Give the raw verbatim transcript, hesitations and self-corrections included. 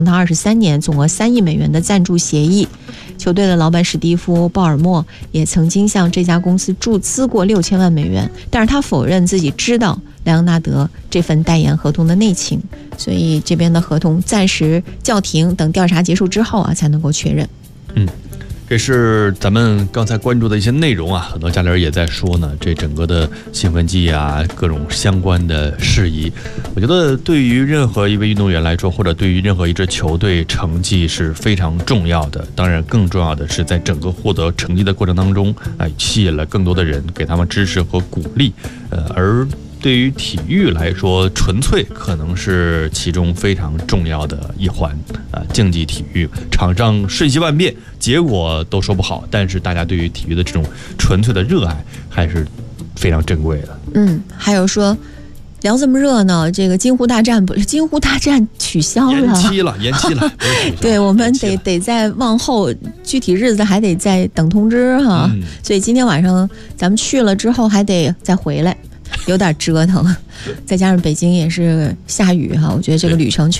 到二十三年，总额三亿美元的赞助协议。球队的老板史蒂夫·鲍尔默也曾经向这家公司注资过六千万美元，但是他否认自己知道莱昂纳德这份代言合同的内情，所以这边的合同暂时叫停，等调查结束之后啊才能够确认。 嗯。这是咱们刚才关注的一些内容啊，很多家里也在说呢，这整个的兴奋剂啊，各种相关的事宜，我觉得对于任何一位运动员来说，或者对于任何一支球队，成绩是非常重要的。当然，更重要的是在整个获得成绩的过程当中，哎，吸引了更多的人，给他们支持和鼓励。呃，而对于体育来说，纯粹可能是其中非常重要的一环啊。竞技体育场上瞬息万变，结果都说不好，但是大家对于体育的这种纯粹的热爱还是非常珍贵的。 嗯，还有说聊这么热闹，这个京沪大战不，京沪大战取消了， 延期了，延期了。 对，我们得得再往后，具体日子还得再等通知哈。嗯、所以今天晚上咱们去了之后还得再回来。有点折腾，再加上北京也是下雨哈，我觉得这个旅程确